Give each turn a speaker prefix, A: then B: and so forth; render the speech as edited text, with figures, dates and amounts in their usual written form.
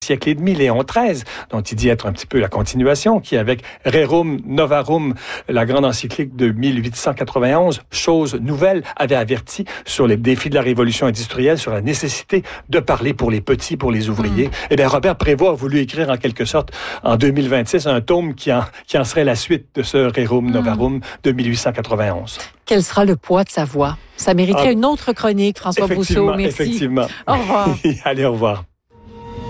A: siècle et demi, Léon XIII, dont il dit être un petit peu la continuation, qui avec Rerum Novarum, la grande encyclique de 1891, chose nouvelle, avait averti sur les défis de la révolution industrielle, sur la nécessité de parler pour les petits, pour les ouvriers. Et bien, Robert Prévost a voulu écrire en quelque sorte, en 2026, un tome qui en serait la suite de ce Rerum Novarum de 1891.
B: Quel sera le poids de sa voix? Ça mériterait une autre chronique, François Brousseau. Merci.
A: Effectivement.
B: Au revoir.
A: Allez, au revoir.